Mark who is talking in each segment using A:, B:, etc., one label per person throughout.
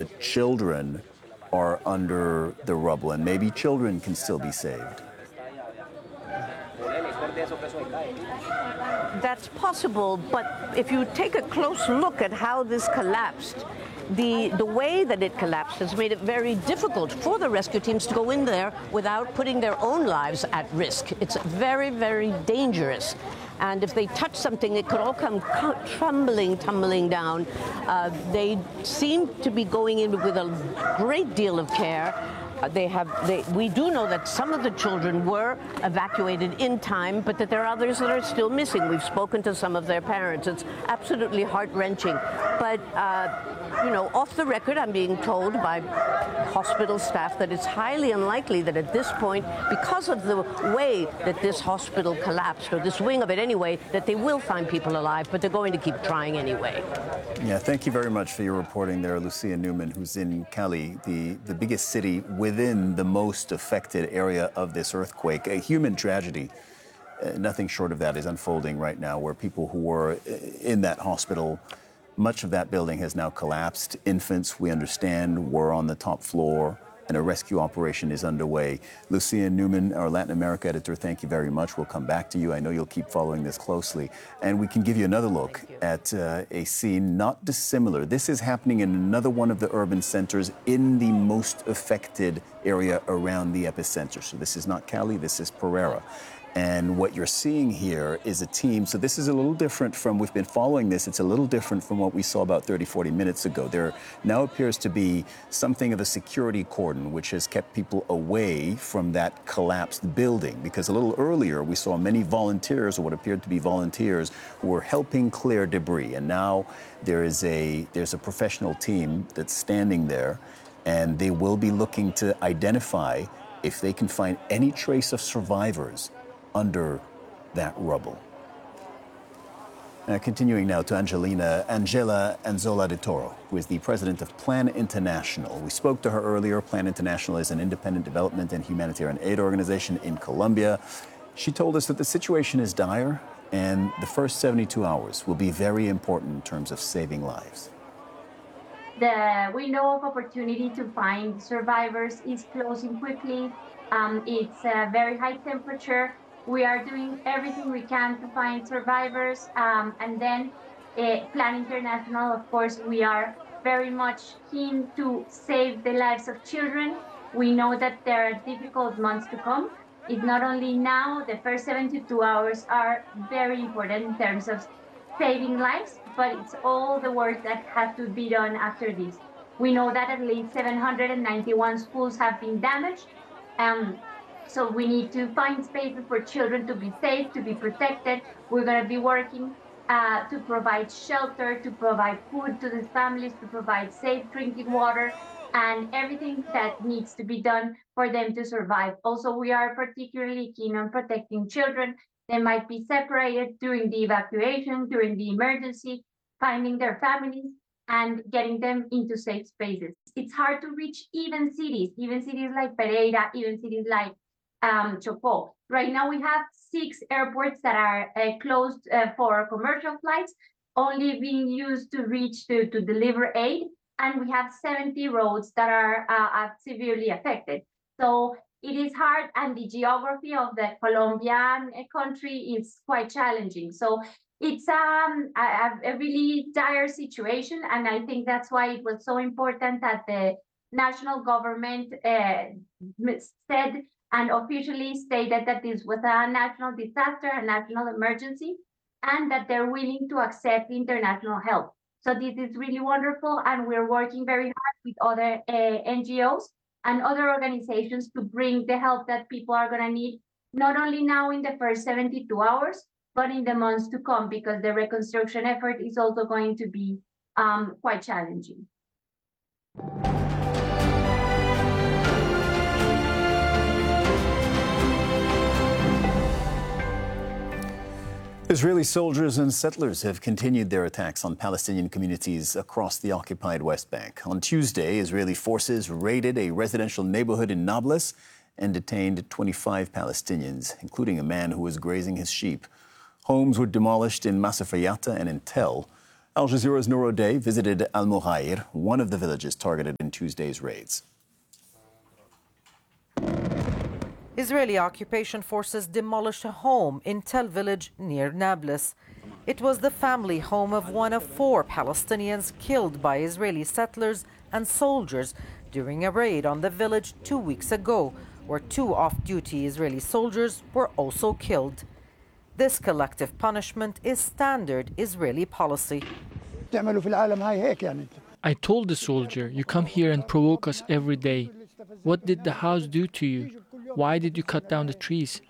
A: children are under the rubble, and maybe children can still be saved.
B: That's possible, but if you take a close look at how this collapsed, the way that it collapsed has made it very difficult for the rescue teams to go in there without putting their own lives at risk. It's very, very dangerous. And if they touch something, it could all come tumbling down. They seem to be going in with a great deal of care. We do know that some of the children were evacuated in time, but that there are others that are still missing. We've spoken to some of their parents. It's absolutely heart-wrenching. But, off the record, I'm being told by hospital staff that it's highly unlikely that at this point, because of the way that this hospital collapsed, or this wing of it anyway, that they will find people alive, but they're going to keep trying anyway.
A: Yeah, thank you very much for your reporting there, Lucia Newman, who's in Cali, the biggest city within the most affected area of this earthquake. A human tragedy. Nothing short of that is unfolding right now, where people who were in that hospital, much of that building has now collapsed. Infants, we understand, were on the top floor, and a rescue operation is underway. Lucia Newman, our Latin America editor, thank you very much. We'll come back to you. I know you'll keep following this closely. And we can give you another look at a scene not dissimilar. This is happening in another one of the urban centers in the most affected area around the epicenter. So this is not Cali, this is Pereira. And what you're seeing here is a team. So this is a little different from, we've been following this, it's a little different from what we saw about 30, 40 minutes ago. There now appears to be something of a security cordon, which has kept people away from that collapsed building. Because a little earlier, we saw many volunteers, or what appeared to be volunteers, who were helping clear debris. And now there's a professional team that's standing there, and they will be looking to identify if they can find any trace of survivors under that rubble. Continuing now to Angela Anzola de Toro, who is the president of Plan International. We spoke to her earlier. Plan International is an independent development and humanitarian aid organization in Colombia. She told us that the situation is dire, and the first 72 hours will be very important in terms of saving lives.
C: The window of opportunity to find survivors is closing quickly. It's a very high temperature. We are doing everything we can to find survivors. And then Plan International, of course, we are very much keen to save the lives of children. We know that there are difficult months to come. It's not only now, the first 72 hours are very important in terms of saving lives, but it's all the work that has to be done after this. We know that at least 791 schools have been damaged. So we need to find spaces for children to be safe, to be protected. We're going to be working to provide shelter, to provide food to the families, to provide safe drinking water, and everything that needs to be done for them to survive. Also, we are particularly keen on protecting children. They might be separated during the evacuation, during the emergency, finding their families and getting them into safe spaces. It's hard to reach even cities like Pereira, even cities like Chocó. Right now we have 6 airports that are closed for commercial flights, only being used to reach to deliver aid, and we have 70 roads that are severely affected. So it is hard, and the geography of the Colombian country is quite challenging. So it's a really dire situation, and I think that's why it was so important that the national government said and officially stated that this was a national disaster, a national emergency, and that they're willing to accept international help. So this is really wonderful, and we're working very hard with other NGOs and other organizations to bring the help that people are going to need, not only now in the first 72 hours, but in the months to come, because the reconstruction effort is also going to be quite challenging.
A: Israeli soldiers and settlers have continued their attacks on Palestinian communities across the occupied West Bank. On Tuesday, Israeli forces raided a residential neighborhood in Nablus and detained 25 Palestinians, including a man who was grazing his sheep. Homes were demolished in Masafayata and in Tel. Al Jazeera's Noor O'Day visited Al Mughair, one of the villages targeted in Tuesday's raids.
D: Israeli occupation forces demolished a home in Tel village near Nablus. It was the family home of one of 4 Palestinians killed by Israeli settlers and soldiers during a raid on the village 2 weeks ago, where 2 off-duty Israeli soldiers were also killed. This collective punishment is standard Israeli policy.
E: I told the soldier, you come here and provoke us every day. What did the house do to you? Why did you cut down the trees?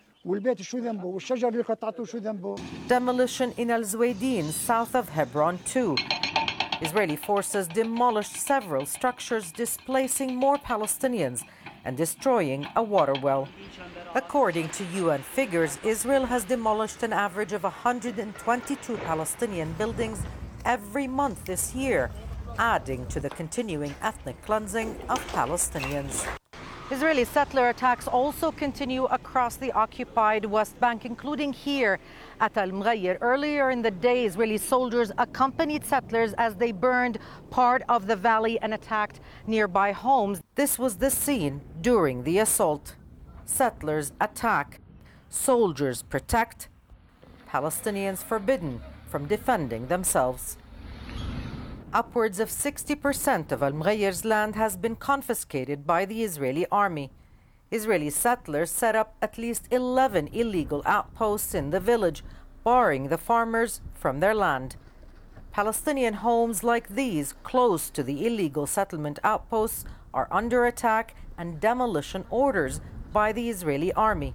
D: Demolition in Al Zuwaydin, south of Hebron too. Israeli forces demolished several structures, displacing more Palestinians and destroying a water well. According to UN figures, Israel has demolished an average of 122 Palestinian buildings every month this year, adding to the continuing ethnic cleansing of Palestinians. Israeli settler attacks also continue across the occupied West Bank, including here at Al Mughair. Earlier in the day, Israeli soldiers accompanied settlers as they burned part of the valley and attacked nearby homes. This was the scene during the assault. Settlers attack, soldiers protect, Palestinians forbidden from defending themselves. Upwards of 60% of Al Mughair's land has been confiscated by the Israeli army. Israeli settlers set up at least 11 illegal outposts in the village, barring the farmers from their land. Palestinian homes like these, close to the illegal settlement outposts, are under attack and demolition orders by the Israeli army.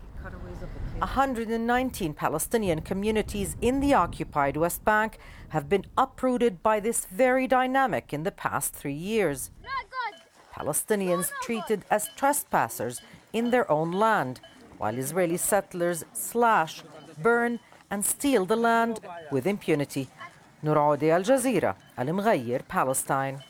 D: 119 Palestinian communities in the occupied West Bank have been uprooted by this very dynamic in the past 3 years. Palestinians treated as trespassers in their own land, while Israeli settlers slash, burn and steal the land with impunity. Noor O'Day, Al Jazeera, Al Mughair, Palestine.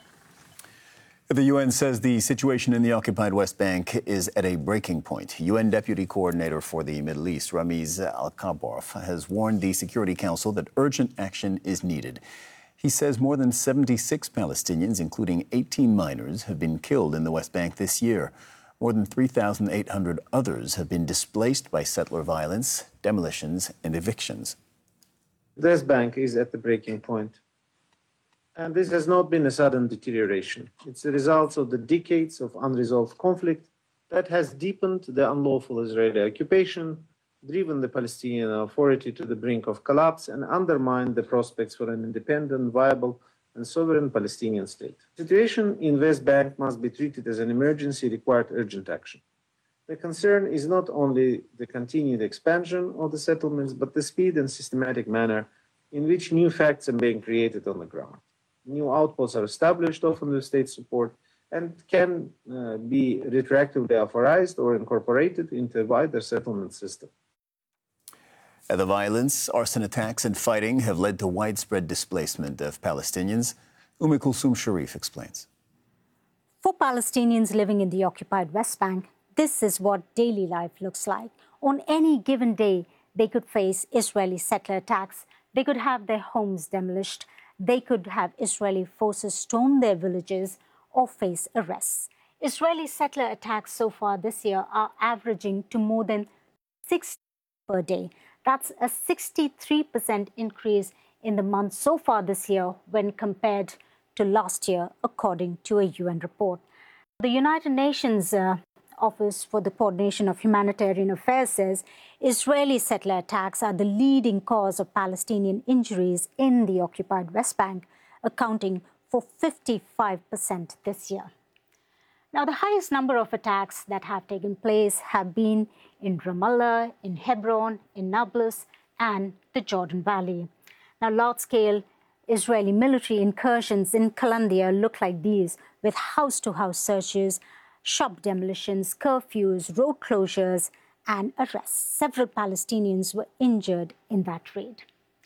A: The UN says the situation in the occupied West Bank is at a breaking point. UN Deputy Coordinator for the Middle East, Ramiz Al-Kabrof, has warned the Security Council that urgent action is needed. He says more than 76 Palestinians, including 18 minors, have been killed in the West Bank this year. More than 3,800 others have been displaced by settler violence, demolitions, and evictions.
F: The West Bank is at the breaking point. And this has not been a sudden deterioration. It's the result of the decades of unresolved conflict that has deepened the unlawful Israeli occupation, driven the Palestinian Authority to the brink of collapse, and undermined the prospects for an independent, viable, and sovereign Palestinian state. The situation in West Bank must be treated as an emergency, required urgent action. The concern is not only the continued expansion of the settlements, but the speed and systematic manner in which new facts are being created on the ground. New outposts are established, often with state support, and can be retroactively authorized or incorporated into a wider settlement system.
A: The violence, arson attacks, and fighting have led to widespread displacement of Palestinians. Kulsum Sharif explains.
G: For Palestinians living in the occupied West Bank, this is what daily life looks like. On any given day, they could face Israeli settler attacks. They could have their homes demolished. They could have Israeli forces storm their villages or face arrests. Israeli settler attacks so far this year are averaging to more than 6 per day. That's a 63% increase in the month so far this year when compared to last year, according to a UN report. The United Nations Office for the Coordination of Humanitarian Affairs says Israeli settler attacks are the leading cause of Palestinian injuries in the occupied West Bank, accounting for 55% this year. Now, the highest number of attacks that have taken place have been in Ramallah, in Hebron, in Nablus, and the Jordan Valley. Now, large-scale Israeli military incursions in Kalandia look like these, with house-to-house searches, shop demolitions, curfews, road closures, and arrests. Several Palestinians were injured in that raid.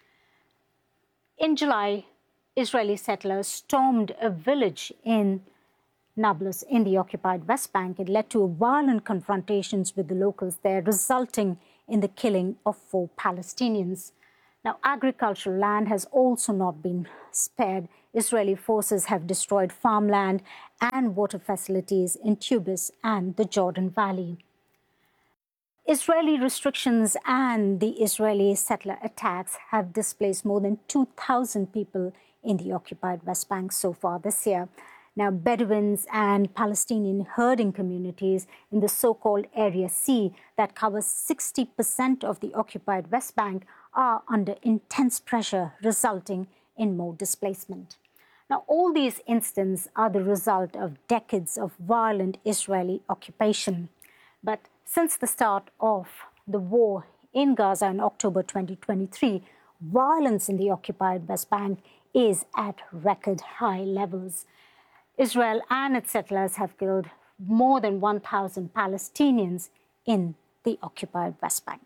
G: In July, Israeli settlers stormed a village in Nablus in the occupied West Bank. It led to violent confrontations with the locals there, resulting in the killing of 4 Palestinians. Now, agricultural land has also not been spared. Israeli forces have destroyed farmland and water facilities in Tubis and the Jordan Valley. Israeli restrictions and the Israeli settler attacks have displaced more than 2,000 people in the occupied West Bank so far this year. Now, Bedouins and Palestinian herding communities in the so-called Area C that covers 60% of the occupied West Bank are under intense pressure, resulting in more displacement. Now, all these incidents are the result of decades of violent Israeli occupation. But since the start of the war in Gaza in October 2023, violence in the occupied West Bank is at record high levels. Israel and its settlers have killed more than 1,000 Palestinians in the occupied West Bank.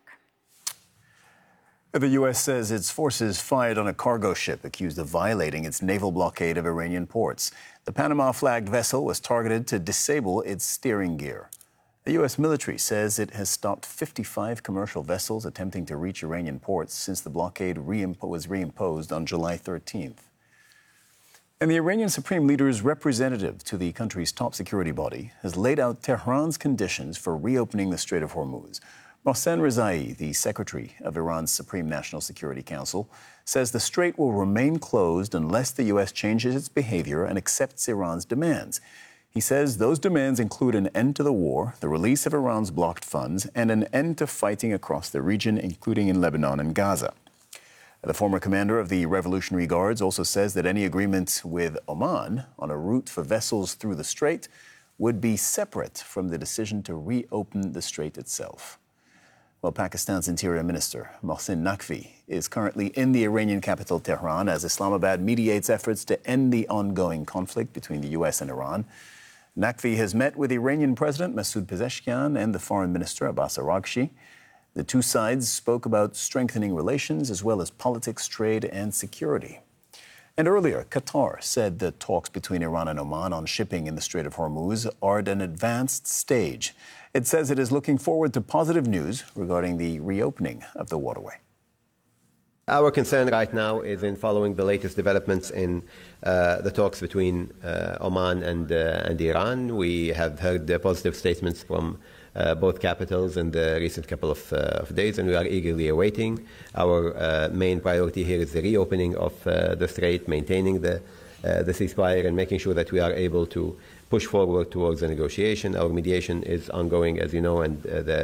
A: The U.S. says its forces fired on a cargo ship accused of violating its naval blockade of Iranian ports. The Panama-flagged vessel was targeted to disable its steering gear. The U.S. military says it has stopped 55 commercial vessels attempting to reach Iranian ports since the blockade was reimposed on July 13th. And the Iranian Supreme Leader's representative to the country's top security body has laid out Tehran's conditions for reopening the Strait of Hormuz. Mohsen Rezai, the secretary of Iran's Supreme National Security Council, says the strait will remain closed unless the U.S. changes its behavior and accepts Iran's demands. He says those demands include an end to the war, the release of Iran's blocked funds, and an end to fighting across the region, including in Lebanon and Gaza. The former commander of the Revolutionary Guards also says that any agreement with Oman on a route for vessels through the strait would be separate from the decision to reopen the strait itself. Well, Pakistan's Interior Minister, Mohsin Naqvi, is currently in the Iranian capital, Tehran, as Islamabad mediates efforts to end the ongoing conflict between the U.S. and Iran. Naqvi has met with Iranian President Masoud Pezeshkian and the Foreign Minister Abbas Araghchi. The two sides spoke about strengthening relations as well as politics, trade, and security. And earlier, Qatar said the talks between Iran and Oman on shipping in the Strait of Hormuz are at an advanced stage. It says it is looking forward to positive news regarding the reopening of the waterway.
H: Our concern right now is in following the latest developments in the talks between Oman and Iran. We have heard positive statements from both capitals in the recent couple of days, and we are eagerly awaiting. Our main priority here is the reopening of the strait, maintaining the ceasefire, and making sure that we are able to push forward towards a negotiation. Our mediation is ongoing, as you know, and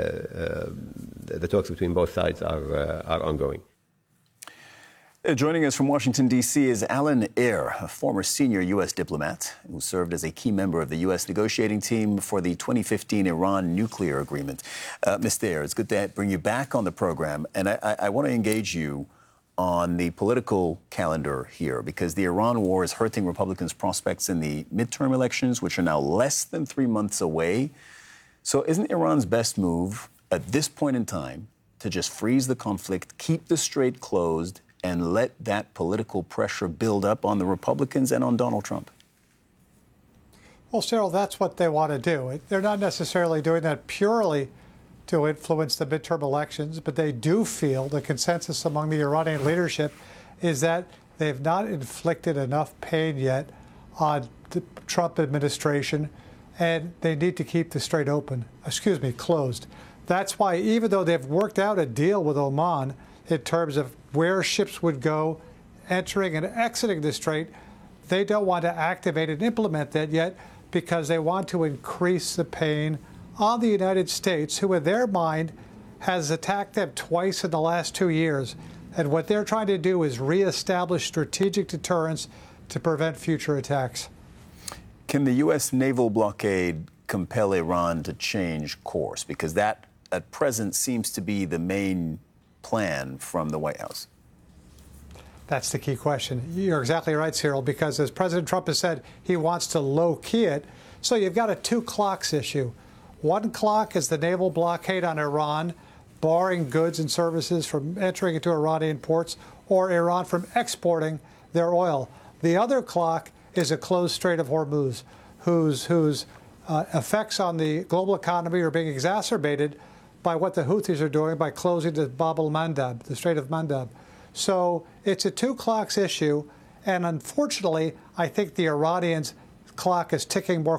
H: the talks between both sides are ongoing.
A: Joining us from Washington, D.C. is Alan Eyre, a former senior U.S. diplomat who served as a key member of the U.S. negotiating team for the 2015 Iran nuclear agreement. Mr. Eyre, it's good to bring you back on the program, and I want to engage you on the political calendar here, because the Iran war is hurting Republicans' prospects in the midterm elections, which are now less than 3 months away. So isn't Iran's best move at this point in time to just freeze the conflict, keep the strait closed, and let that political pressure build up on the Republicans and on Donald Trump?
I: Well, Cyril, that's what they want to do. They're not necessarily doing that purely to influence the midterm elections, but they do feel the consensus among the Iranian leadership is that they've not inflicted enough pain yet on the Trump administration, and they need to keep the strait closed. That's why, even though they've worked out a deal with Oman in terms of where ships would go entering and exiting the strait, they don't want to activate and implement that yet because they want to increase the pain on the United States, who in their mind has attacked them twice in the last 2 years. And what they're trying to do is reestablish strategic deterrence to prevent future attacks.
A: Can the U.S. naval blockade compel Iran to change course? Because that, at present, seems to be the main plan from the White House.
I: That's the key question. You're exactly right, Cyril, because as President Trump has said, he wants to low-key it. So you've got a 2 clocks issue. 1 clock is the naval blockade on Iran, barring goods and services from entering into Iranian ports or Iran from exporting their oil. The other clock is a closed Strait of Hormuz, whose effects on the global economy are being exacerbated by what the Houthis are doing by closing the Bab el-Mandab, the Strait of Mandab. So it's a two clocks issue, and unfortunately, I think the Iranians' clock is ticking more